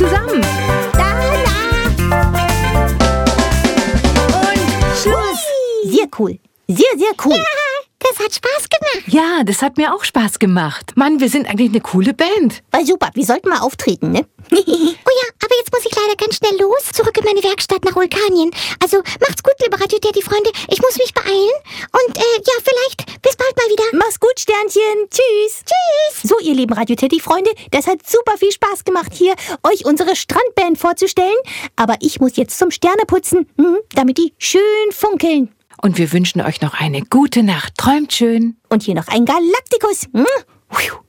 zusammen. Und Schluss. Sehr cool. Sehr, sehr cool. Ja, das hat Spaß gemacht. Ja, das hat mir auch Spaß gemacht. Mann, wir sind eigentlich eine coole Band. War super. Wir sollten mal auftreten, ne? Oh ja, aber jetzt muss ich leider ganz schnell los. Zurück in meine Werkstatt nach Vulkanien. Also macht's gut, liebe Radio Teddy Freunde. Ich muss mich beeilen. Und ja, vielleicht bis bald mal wieder. Mach's gut, Sternchen. Tschüss. Tschüss. So, ihr lieben Radio Teddy Freunde, das hat super viel Spaß gemacht, hier euch unsere Strandband vorzustellen. Aber ich muss jetzt zum Sterneputzen, damit die schön funkeln. Und wir wünschen euch noch eine gute Nacht. Träumt schön. Und hier noch ein Galaktikus.